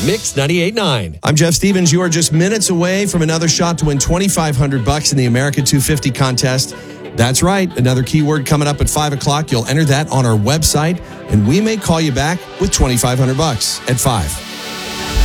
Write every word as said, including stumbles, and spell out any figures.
Mix ninety-eight point nine. I'm Jeff Stevens. You are just minutes away from another shot to win twenty-five hundred bucks in the America two fifty contest. That's right. Another keyword coming up at five o'clock. You'll enter that on our website, and we may call you back with twenty-five hundred bucks at five.